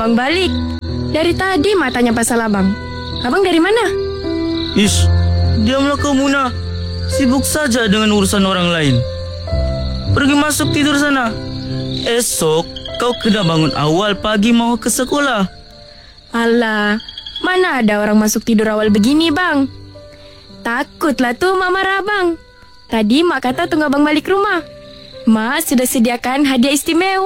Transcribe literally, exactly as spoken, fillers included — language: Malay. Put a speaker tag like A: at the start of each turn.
A: abang balik. Dari tadi mak tanya pasal abang. Abang dari mana?
B: Ish, diamlah kau Muna. Sibuk saja dengan urusan orang lain. Pergi masuk tidur sana. Esok kau kena bangun awal pagi mau ke sekolah.
A: Alah, mana ada orang masuk tidur awal begini bang. Takutlah tuh mak marah abang. Tadi mak kata tunggu abang balik rumah. Mak sudah sediakan hadiah istimewa.